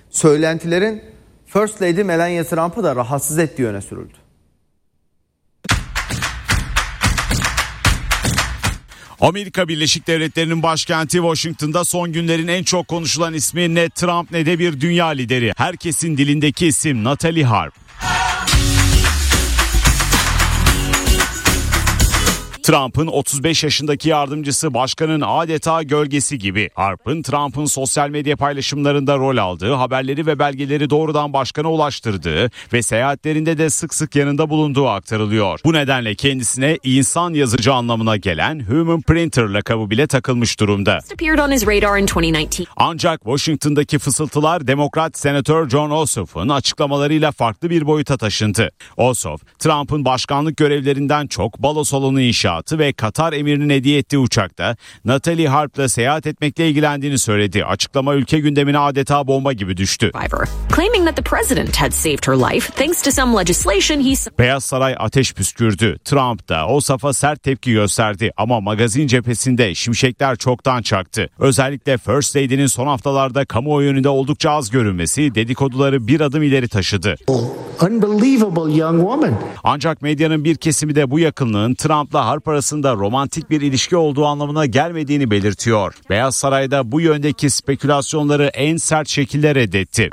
Söylentilerin First Lady Melania Trump'ı da rahatsız ettiği öne sürüldü. Amerika Birleşik Devletleri'nin başkenti Washington'da son günlerin en çok konuşulan ismi ne Trump ne de bir dünya lideri. Herkesin dilindeki isim Natalie Harp. Trump'ın 35 yaşındaki yardımcısı başkanın adeta gölgesi gibi. Harp'ın Trump'ın sosyal medya paylaşımlarında rol aldığı, haberleri ve belgeleri doğrudan başkana ulaştırdığı ve seyahatlerinde de sık sık yanında bulunduğu aktarılıyor. Bu nedenle kendisine insan yazıcı anlamına gelen Human Printer lakabı bile takılmış durumda. Ancak Washington'daki fısıltılar Demokrat Senatör Jon Ossoff'un açıklamalarıyla farklı bir boyuta taşındı. Ossoff, Trump'ın başkanlık görevlerinden çok balo salonu inşaatı ve Katar emirinin hediye ettiği uçakta Natalie Harp'la seyahat etmekle ilgilendiğini söyledi. Açıklama ülke gündemine adeta bomba gibi düştü. Beyaz Saray ateş püskürdü. Trump da Ossoff'a sert tepki gösterdi ama magazin cephesinde şimşekler çoktan çaktı. Özellikle First Lady'nin son haftalarda kamuoyu önünde oldukça az görünmesi dedikoduları bir adım ileri taşıdı. Ancak medyanın bir kesimi de bu yakınlığın Trump'la Harp arasında romantik bir ilişki olduğu anlamına gelmediğini belirtiyor. Beyaz Saray'da bu yöndeki spekülasyonları en sert şekilde reddetti.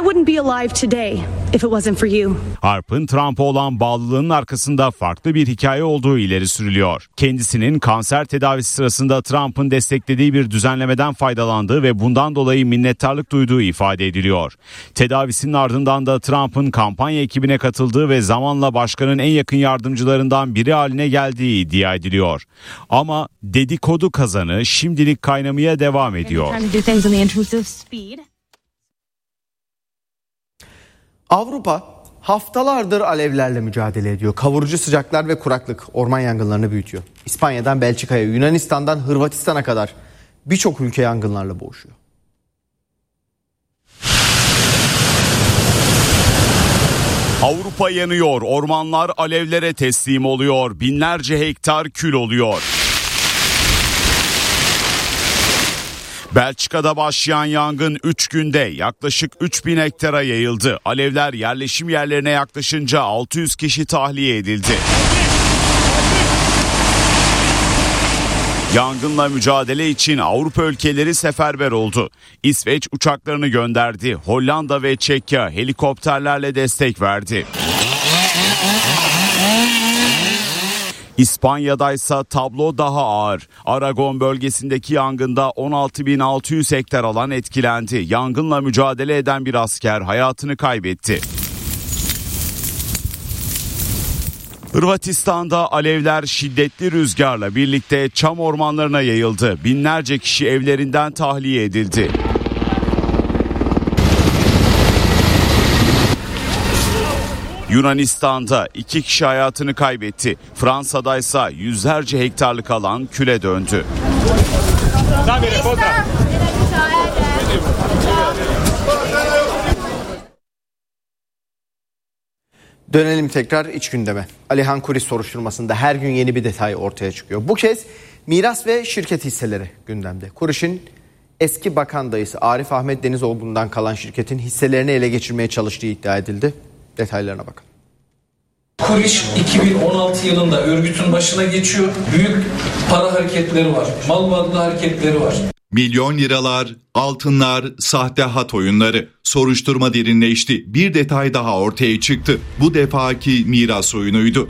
Harp'ın Trump'a olan bağlılığının arkasında farklı bir hikaye olduğu ileri sürülüyor. Kendisinin kanser tedavisi sırasında Trump'ın desteklediği bir düzenlemeden faydalandığı ve bundan dolayı minnettarlık duyduğu ifade ediliyor. Tedavisinin ardından da Trump'ın kampanya ekibine katıldığı ve zamanla başkanın en yakın yardımcılarından biri haline geldiği iddia ediliyor. Ama dedikodu kazanı şimdilik kaynamaya devam ediyor. Avrupa haftalardır alevlerle mücadele ediyor. Kavurucu sıcaklar ve kuraklık orman yangınlarını büyütüyor. İspanya'dan Belçika'ya, Yunanistan'dan Hırvatistan'a kadar birçok ülke yangınlarla boğuşuyor. Avrupa yanıyor, ormanlar alevlere teslim oluyor, binlerce hektar kül oluyor. Belçika'da başlayan yangın 3 günde yaklaşık 3000 hektara yayıldı. Alevler yerleşim yerlerine yaklaşınca 600 kişi tahliye edildi. Yangınla mücadele için Avrupa ülkeleri seferber oldu. İsveç uçaklarını gönderdi. Hollanda ve Çekya helikopterlerle destek verdi. İspanya'daysa tablo daha ağır. Aragon bölgesindeki yangında 16.600 hektar alan etkilendi. Yangınla mücadele eden bir asker hayatını kaybetti. Hırvatistan'da alevler şiddetli rüzgarla birlikte çam ormanlarına yayıldı. Binlerce kişi evlerinden tahliye edildi. Yunanistan'da 2 kişi hayatını kaybetti. Fransa'daysa yüzlerce hektarlık alan küle döndü. Dönelim tekrar iç gündeme. Alihan Kuriş soruşturmasında her gün yeni bir detay ortaya çıkıyor. Bu kez miras ve şirket hisseleri gündemde. Kuriş'in eski bakan dayısı Arif Ahmet Denizoğlu'ndan kalan şirketin hisselerini ele geçirmeye çalıştığı iddia edildi. Detaylarına bakın. Kuriş 2016 yılında örgütün başına geçiyor. Büyük para hareketleri var. Mal varlığı hareketleri var. Milyon liralar, altınlar, sahte hat oyunları. Soruşturma derinleşti. Bir detay daha ortaya çıktı. Bu defaki miras oyunuydu.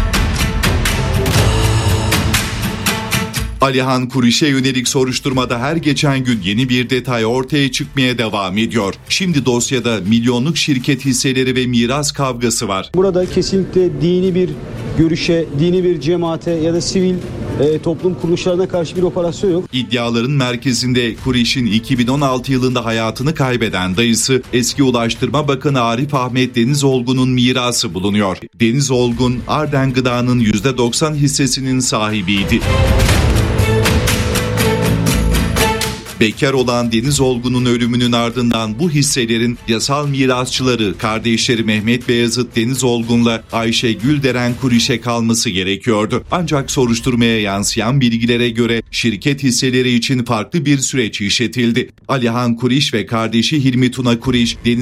Alihan Kuriş'e yönelik soruşturmada her geçen gün yeni bir detay ortaya çıkmaya devam ediyor. Şimdi dosyada milyonluk şirket hisseleri ve miras kavgası var. Burada kesinlikle dini bir görüşe, dini bir cemaate ya da sivil toplum kuruluşlarına karşı bir operasyon yok. İddiaların merkezinde Kuriş'in 2016 yılında hayatını kaybeden dayısı eski Ulaştırma Bakanı Arif Ahmet Denizoğlu'nun mirası bulunuyor. Denizoğlu Arden Gıda'nın %90 hissesinin sahibiydi. Bekar olan Denizoğlu'nun ölümünün ardından bu hisselerin yasal mirasçıları kardeşleri Mehmet Beyazıt Denizoğlu'nla Ayşe Gülderen Kuriş'e kalması gerekiyordu. Ancak soruşturmaya yansıyan bilgilere göre şirket hisseleri için farklı bir süreç işletildi. Alihan Kuriş ve kardeşi Hilmi Tuna Kuriş